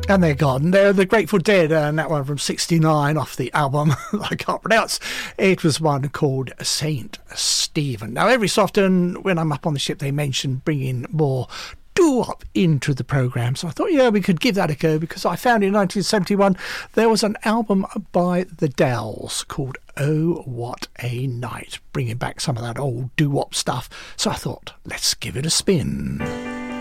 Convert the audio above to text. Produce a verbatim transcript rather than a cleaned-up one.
And they're gone. They're the Grateful Dead, and that one from sixty-nine off the album I can't pronounce. It was one called Saint Stephen. Now, every so often when I'm up on the ship, they mention bringing more doo-wop into the programme. So I thought, yeah, we could give that a go, because I found in nineteen seventy-one there was an album by the Dells called Oh What a Night, bringing back some of that old doo-wop stuff. So I thought, let's give it a spin.